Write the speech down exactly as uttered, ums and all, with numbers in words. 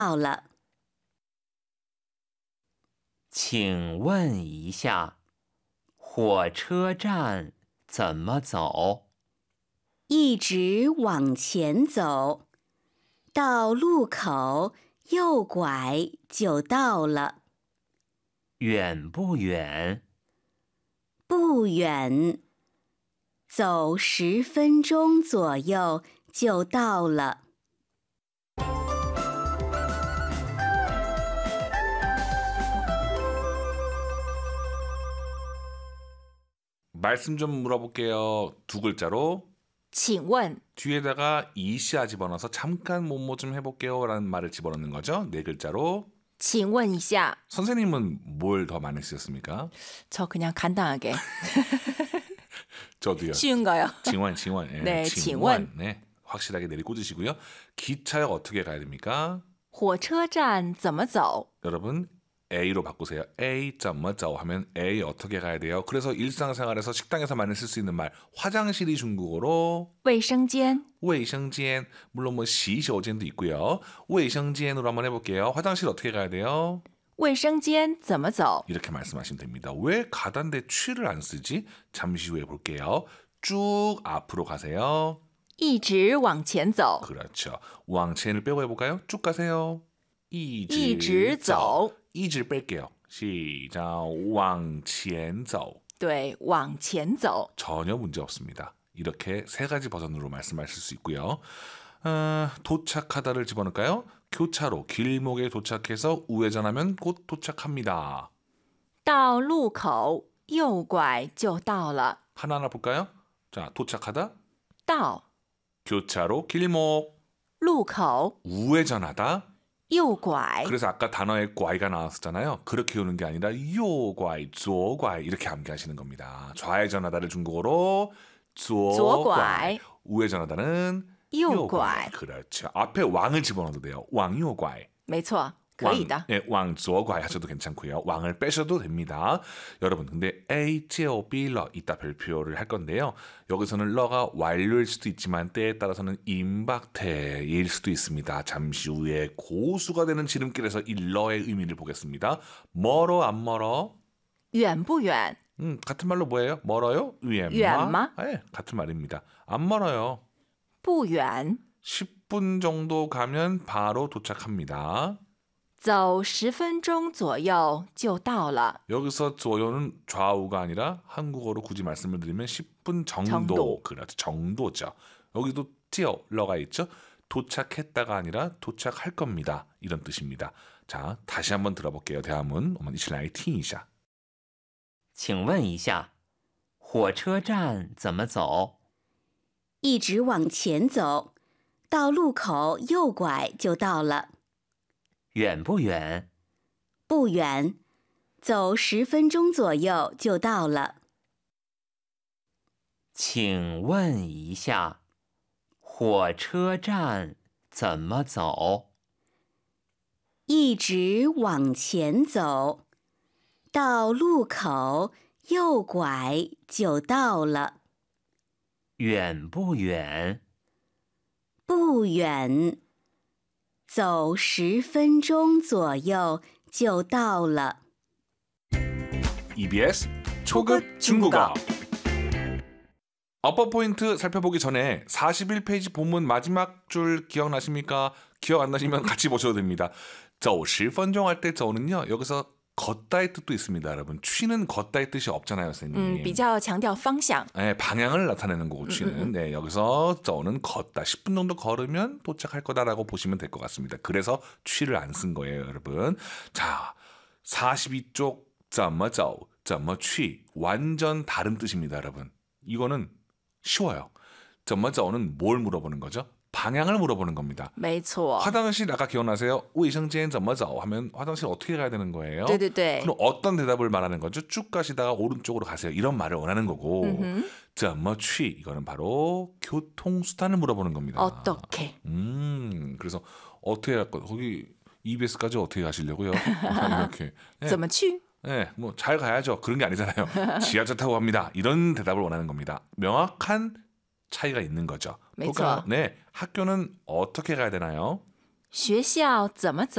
到了。 请问一下，火车站怎么走？ 一直往前走，到路口右拐就到了。 远不远？ 不远，走十分钟左右就到了。 말씀 좀 물어볼게요. 두 글자로 请问 뒤에다가 이시아 집어넣어서 잠깐 뭐뭐 좀 해볼게요 라는 말을 집어넣는 거죠. 네 글자로 请问一下 선생님은 뭘 더 많이 쓰셨습니까? 저 그냥 간단하게 저도요. 쉬운가요? 징원, 징원. 예, 네, 징원. 징원. 네, 확실하게 내리 꽂으시고요. 기차역 어떻게 가야 됩니까? 火车站怎么走 여러분 A로 바꾸세요. A 점 뭐죠 하면 A 어떻게 가야 돼요? 그래서 일상생활에서 식당에서 많이 쓸 수 있는 말 화장실이 중국어로 卫生间卫生间 물론 뭐洗手间도 있고요. 卫生间으로 한번 해볼게요. 화장실 어떻게 가야 돼요? 卫生间怎么走 이렇게 말씀하시면 됩니다. 왜 가다인데 취를 안 쓰지? 잠시 후에 볼게요. 쭉 앞으로 가세요. 一直往前走 그렇죠. 왕첸을 빼고 해볼까요? 쭉 가세요. 一直走 이질 뺄게요. 시작. 왕첸走. 对往前走 전혀 문제 없습니다. 이렇게 세 가지 버전으로 말씀하실 수 있고요. 어, 도착하다를 집어넣을까요? 교차로 길목에 도착해서 우회전하면 곧 도착합니다. 到路口右拐就到了 하나하나 볼까요? 자, 도착하다, 到 교차로 길목, 路口 우회전하다. 右拐 그래서 아까 단어에 꽌이가 나왔었잖아요. 그렇게 오는 게 아니라 요꽌, 조꽌 이렇게 암기하시는 겁니다. 좌회전하다를 중국어로 左拐 조꽌, 우회전하다는 右拐 그렇죠. 앞에 왕을 집어넣어도 돼요. 왕요꽌. 没错可以的 네, 왕조꽌 하셔도 괜찮고요. 왕을 빼셔도 됩니다. 여러분, 근데 A, 제오, B, 러 이따 별표를 할 건데요. 여기서는 러가 완료일 수도 있지만 때에 따라서는 임박태일 수도 있습니다. 잠시 후에 고수가 되는 지름길에서 이 러의 의미를 보겠습니다. 멀어 안 멀어? 远不远 음, 같은 말로 뭐예요? 멀어요? 위엠마? 위엠마? 네, 같은 말입니다. 안 멀어요. 不远 십 분 정도 가면 바로 도착합니다. 走十分钟左右就到了 여기서 조요는 좌우가 아니라 한국어로 굳이 말씀을 드리면 십 분 정도, 정도. 그렇죠. 정도죠. 여기도 찌어 러가 있죠. 도착했다가 아니라 도착할 겁니다. 이런 뜻입니다. 자, 다시 한번 들어볼게요. 대화문. 我们一起来听一下. 请问一下，火车站怎么走？ 一直往前走，到路口右拐就到了。 远不远？ 不远，走十分钟左右就到了。 请问一下，火车站怎么走？ 一直往前走，到路口右拐就到了。 远不远？ 不远，走十分钟左右就到了。 이비에스 초급 중국어. 어퍼 포인트 살펴보기 전에 사십일 페이지 본문 마지막 줄 기억나십니까? 기억 안 나시면 같이 보셔도 됩니다. 走十分钟할 때 走는요. 여기서 걷다의 뜻도 있습니다, 여러분. 취는 걷다의 뜻이 없잖아요, 선생님. 嗯比较强调方向 네, 방향을 나타내는 거고 취는. 네, 여기서 走는 걷다. 십 분 정도 걸으면 도착할 거다라고 보시면 될 것 같습니다. 그래서 취를 안 쓴 거예요, 여러분. 자, 사십이 쪽 怎么走,怎么去 완전 다른 뜻입니다, 여러분. 이거는 쉬워요. 怎么走는 뭘 물어보는 거죠? 방향을 물어보는 겁니다. 没错 화장실 아까 기억나세요? 卫生间怎么走 하면 화장실 어떻게 가야 되는 거예요? 对对对 그럼 어떤 대답을 말하는 거죠? 쭉 가시다가 오른쪽으로 가세요. 이런 말을 원하는 거고 怎么去 이거는 바로 교통수단을 물어보는 겁니다. 어떻게 음, 그래서 어떻게 갈 거? 거기 이비에스까지 어떻게 가시려고요? 이렇게. 네, 怎么去 네, 뭐 잘 가야죠. 그런 게 아니잖아요. 지하철 타고 갑니다. 이런 대답을 원하는 겁니다. 명확한 차이가 있는 거죠. 그렇죠. 볼까요? 네, 학교는 어떻게 가야 되나요? 学校怎么走？